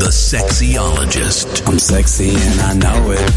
The Sexyologist. I'm sexy and I know it.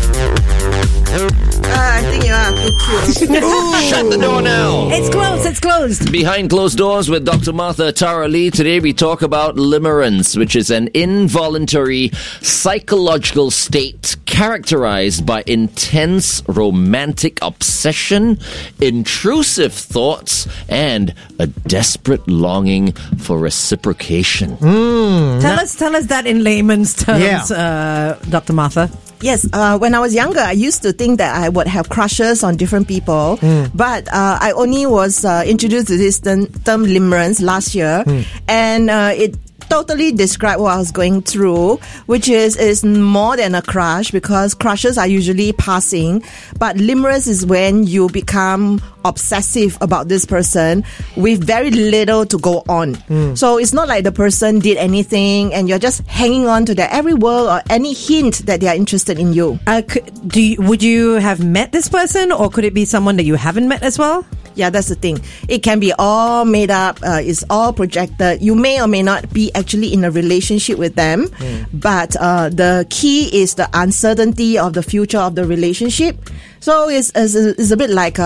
I think you are too cute. Shut the door now. It's closed. Behind closed doors with Dr. Martha Tara Lee. Today we talk about limerence, which is an involuntary psychological state characterized by intense romantic obsession, intrusive thoughts, and a desperate longing for reciprocation. Tell us that in layman's terms, Dr. Martha. Yes, when I was younger, I used to think that I would have crushes on different people, but I only was introduced to this term limerence last year, and it totally described what I was going through, which is more than a crush, because crushes are usually passing, but limerence is when you become obsessive about this person with very little to go on. So it's not like the person did anything and you're just hanging on to their every word or any hint that they are interested in you. Would you have met this person, or could it be someone that you haven't met as well? Yeah, that's the thing. It can be all made up. It's all projected. You may or may not be actually in a relationship with them. But the key is the uncertainty of the future of the relationship. So it's a bit like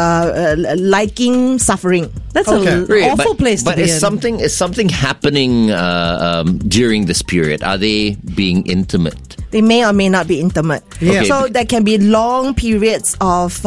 liking suffering. That's an awful place to be in. Is something happening during this period? Are they being intimate? They may or may not be intimate. Yeah. Okay. So there can be long periods of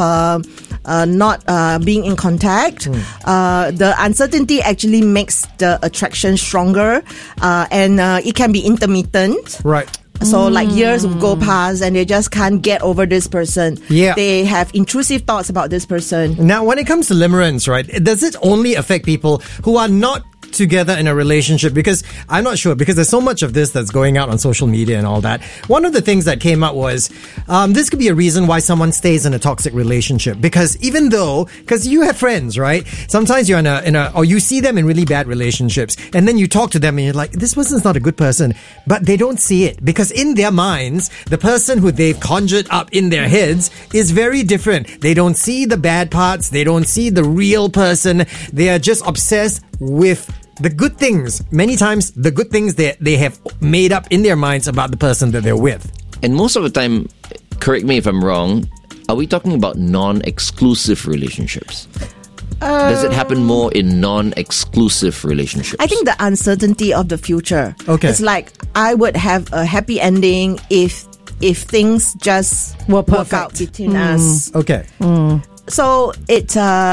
not being in contact. The uncertainty actually makes the attraction stronger, and it can be intermittent. Right. So like years will go past and they just can't get over this person. Yeah. They have intrusive thoughts about this person. Now, when it comes to limerence, right, does it only affect people who are not together in a relationship? Because I'm not sure, because there's so much of this that's going out on social media and all that. One of the things that came up was this could be a reason why someone stays in a toxic relationship, because because you have friends, right? Sometimes you're in a or you see them in really bad relationships, and then you talk to them and you're like, this person's not a good person, but they don't see it, because in their minds, the person who they've conjured up in their heads is very different. They don't see the bad parts, they don't see the real person. They are just obsessed with the good things. Many times, the good things they have made up in their minds about the person that they're with. And most of the time, correct me if I'm wrong, are we talking about non-exclusive relationships? Does it happen more in non-exclusive relationships? I think the uncertainty of the future. Okay. It's like I would have a happy ending if things just work out between us. Okay. So it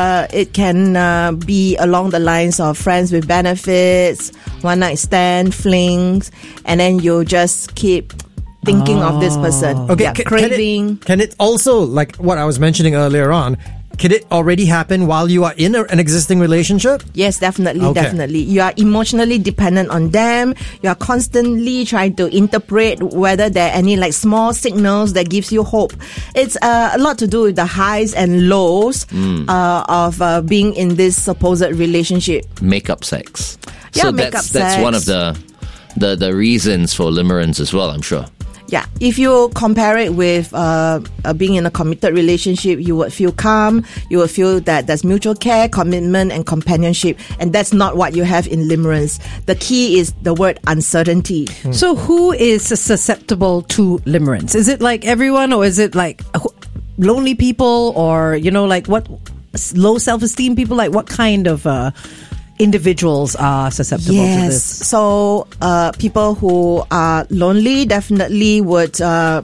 can be along the lines of friends with benefits, one night stand, flings, and then you just keep thinking of this person. Okay, craving. Can it also, like what I was mentioning earlier on, could it already happen while you are in an existing relationship? Yes, definitely. You are emotionally dependent on them. You are constantly trying to interpret whether there are any like small signals that gives you hope. It's a lot to do with the highs and lows of being in this supposed relationship. Make-up sex. Yeah, so make-up that's sex. one of the reasons for limerence as well, I'm sure. Yeah, if you compare it with being in a committed relationship, you would feel calm, you would feel that there's mutual care, commitment, and companionship, and that's not what you have in limerence. The key is the word uncertainty. So who is susceptible to limerence? Is it like everyone, or is it like lonely people, or, like what low self-esteem people? Like what kind of individuals are susceptible to this? So people who are lonely definitely would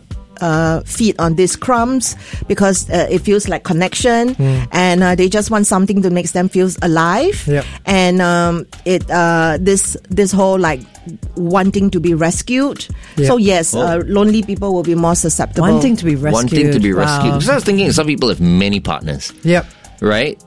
feed on these crumbs, because it feels like connection, and they just want something to make them feel alive. Yep. And this whole like wanting to be rescued. Yep. So yes, lonely people will be more susceptible. Wanting to be rescued. Wanting to be rescued. Wow. Because I was thinking some people have many partners. Yep. Right?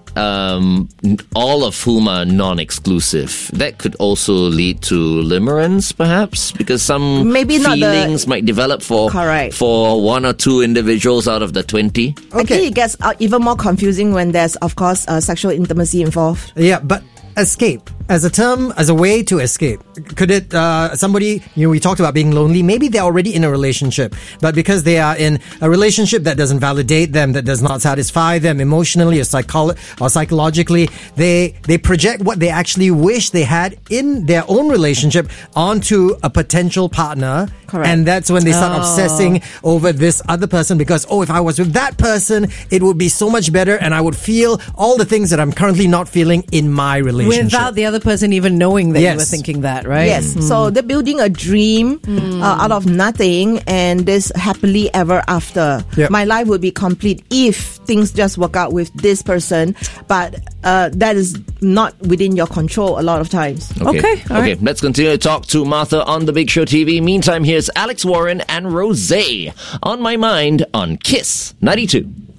All of whom are non-exclusive. That could also lead to limerence, perhaps, because some Maybe not feelings might develop for one or two individuals out of the 20. I think it gets even more confusing when there's, of course, sexual intimacy involved. Yeah, but escape. as a term, as a way to escape? Could it, somebody, we talked about being lonely. Maybe they're already in a relationship, but because they are in a relationship that doesn't validate them, that does not satisfy them emotionally or psychologically, they project what they actually wish they had in their own relationship onto a potential partner. Correct. And that's when they start obsessing over this other person because, if I was with that person, it would be so much better and I would feel all the things that I'm currently not feeling in my relationship. Without the other person even knowing that Yes. you were thinking that, right? Yes. So they're building a dream out of nothing and this happily ever after. Yep. My life would be complete if things just work out with this person. But that is not within your control a lot of times. Okay, all right. Let's continue to talk to Martha on The Big Show TV. Meantime, here's Alex Warren and Rosé on My Mind on KISS 92.